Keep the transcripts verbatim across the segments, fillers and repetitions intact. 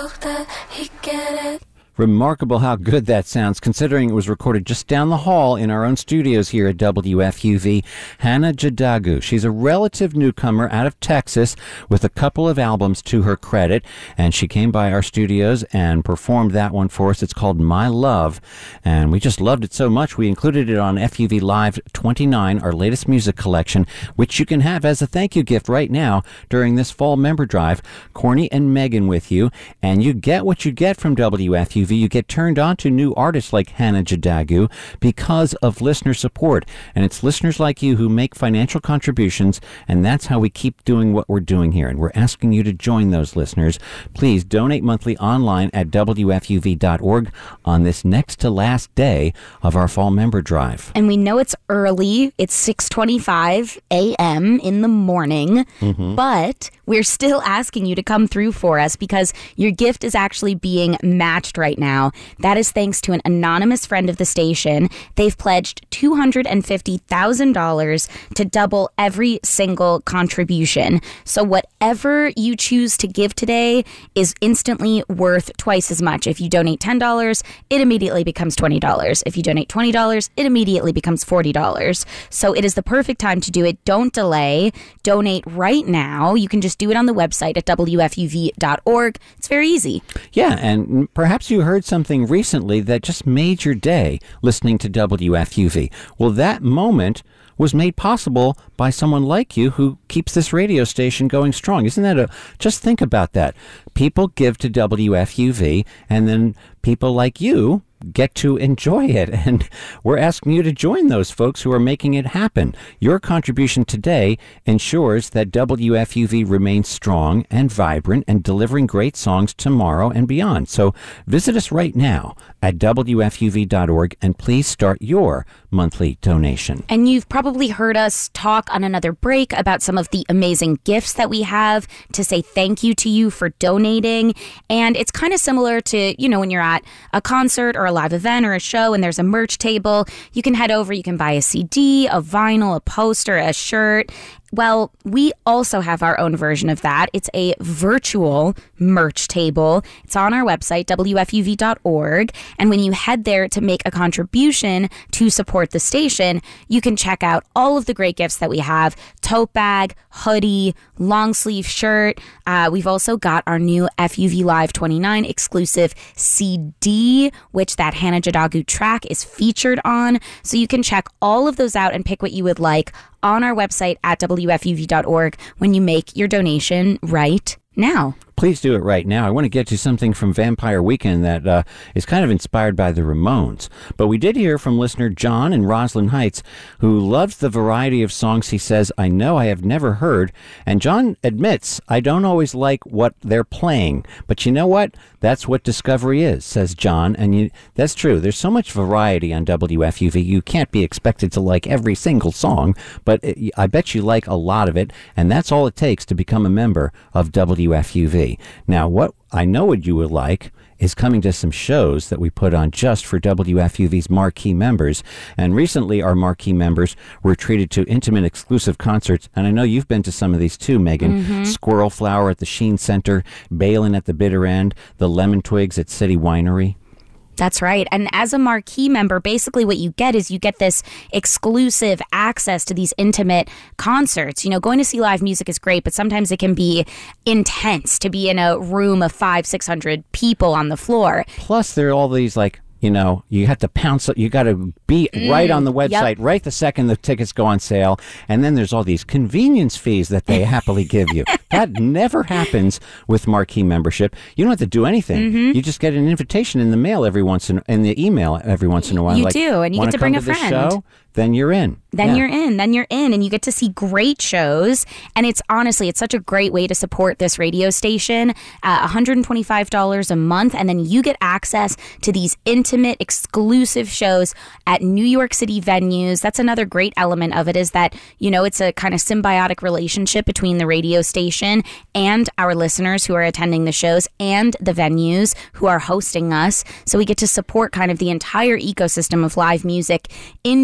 thought that he'd get it. Remarkable how good that sounds, considering it was recorded just down the hall in our own studios here at W F U V. Hannah Jadagu. She's a relative newcomer out of Texas with a couple of albums to her credit, and she came by our studios and performed that one for us. It's called My Love, and we just loved it so much we included it on F U V Live twenty-nine, our latest music collection, which you can have as a thank you gift right now during this fall member drive. Corny and Megan with you, and you get what you get from W F U V. You get turned on to new artists like Hannah Jadagu because of listener support. And it's listeners like you who make financial contributions, and that's how we keep doing what we're doing here. And we're asking you to join those listeners. Please donate monthly online at W F U V dot org on this next to last day of our fall member drive. And we know it's early. It's six twenty-five a.m. in the morning, mm-hmm. but we're still asking you to come through for us because your gift is actually being matched right now. That is thanks to an anonymous friend of the station. They've pledged two hundred fifty thousand dollars to double every single contribution. So whatever you choose to give today is instantly worth twice as much. If you donate ten dollars, it immediately becomes twenty dollars. If you donate twenty dollars, it immediately becomes forty dollars. So it is the perfect time to do it. Don't delay. Donate right now. You can just do it on the website at W F U V dot org. It's very easy. Yeah, and perhaps you heard something recently that just made your day listening to W F U V. Well, that moment was made possible by someone like you who keeps this radio station going strong. Isn't that a... Just think about that. People give to W F U V, and then people like you get to enjoy it. And we're asking you to join those folks who are making it happen. Your contribution today ensures that W F U V remains strong and vibrant and delivering great songs tomorrow and beyond. So visit us right now at W F U V dot org and please start your monthly donation. And you've probably heard us talk on another break about some of the amazing gifts that we have to say thank you to you for donating. And it's kind of similar to, you know, when you're at a concert or a live event or a show and there's a merch table, you can head over, you can buy a C D, a vinyl, a poster, a shirt. Well, we also have our own version of that. It's a virtual merch table. It's on our website, W F U V dot org. And when you head there to make a contribution to support the station, you can check out all of the great gifts that we have. Tote bag, hoodie, long sleeve shirt. Uh, we've also got our new F U V Live twenty-nine exclusive C D, which that Hannah Jadagu track is featured on. So you can check all of those out and pick what you would like on our website at W F U V dot org when you make your donation right now. Please do it right now. I want to get to something from Vampire Weekend that uh, is kind of inspired by the Ramones. But we did hear from listener John in Roslyn Heights, who loves the variety of songs he says, I know I have never heard. And John admits, I don't always like what they're playing. But you know what? That's what discovery is, says John. And you, that's true. There's so much variety on W F U V. You can't be expected to like every single song, but it, I bet you like a lot of it. And that's all it takes to become a member of W F U V. Now, what I know what you would like is coming to some shows that we put on just for W F U V's marquee members. And recently, our marquee members were treated to intimate exclusive concerts. And I know you've been to some of these too, Megan. Mm-hmm. Squirrel Flower at the Sheen Center, Balin at the Bitter End, the Lemon Twigs at City Winery. That's right. And as a marquee member, basically what you get is you get this exclusive access to these intimate concerts. You know, going to see live music is great, but sometimes it can be intense to be in a room of five, six hundred people on the floor. Plus, there are all these like, you know, you have to pounce, you got to be mm, right on the website, yep. right the second the tickets go on sale. And then there's all these convenience fees that they happily give you. That never happens with marquee membership. You don't have to do anything. Mm-hmm. You just get an invitation in the mail every once in, in the email every once in a while. You like, do, and you get to bring a friend. Show? Then you're in. Then yeah. you're in. Then you're in. And you get to see great shows. And it's honestly, it's such a great way to support this radio station. Uh, one hundred twenty-five dollars a month. And then you get access to these intimate, exclusive shows at New York City venues. That's another great element of it is that, you know, it's a kind of symbiotic relationship between the radio station and our listeners who are attending the shows and the venues who are hosting us. So we get to support kind of the entire ecosystem of live music in New York City.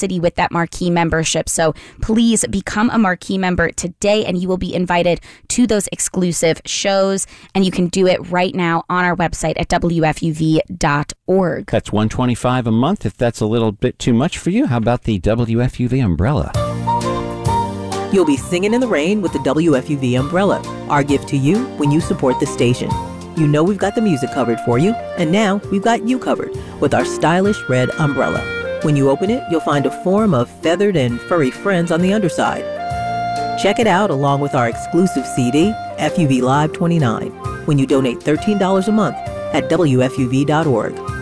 capacity with that Marquee membership. So please become a Marquee member today, and you will be invited to those exclusive shows. And you can do it right now on our website at W F U V dot org. That's one hundred twenty-five dollars a month. If that's a little bit too much for you, how about the W F U V umbrella? You'll be singing in the rain with the W F U V umbrella, our gift to you when you support the station. You know we've got the music covered for you, and now we've got you covered with our stylish red umbrella. When you open it, you'll find a form of feathered and furry friends on the underside. Check it out along with our exclusive C D, F U V Live twenty-nine, when you donate thirteen dollars a month at W F U V dot org.